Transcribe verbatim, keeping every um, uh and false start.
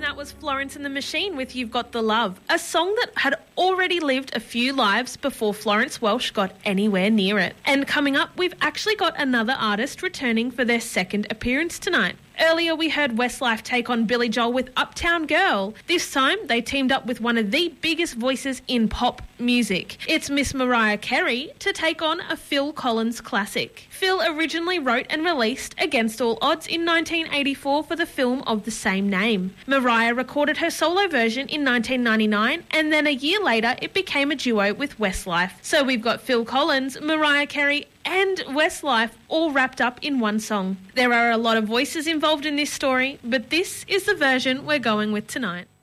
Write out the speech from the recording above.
that was Florence and the Machine with You've Got the Love, a song that had already lived a few lives before Florence Welch got anywhere near it. And coming up, we've actually got another artist returning for their second appearance tonight. Earlier, we heard Westlife take on Billy Joel with Uptown Girl. This time, they teamed up with one of the biggest voices in pop music. It's Miss Mariah Carey to take on a Phil Collins classic. Phil originally wrote and released Against All Odds in nineteen eighty-four for the film of the same name. Mariah recorded her solo version in nineteen ninety-nine, and then a year later, it became a duo with Westlife. So we've got Phil Collins, Mariah Carey, and Westlife all wrapped up in one song. There are a lot of voices involved in this story, but this is the version we're going with tonight.